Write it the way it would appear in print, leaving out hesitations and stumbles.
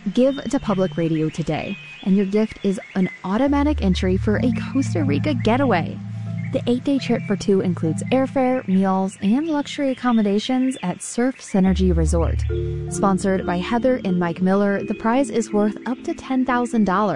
Give to Public Radio today, and your gift is an automatic entry for a Costa Rica getaway. The 8-day trip for two includes airfare, meals, and luxury accommodations at Surf Synergy Resort. Sponsored by Heather and Mike Miller, the prize is worth up to $10,000.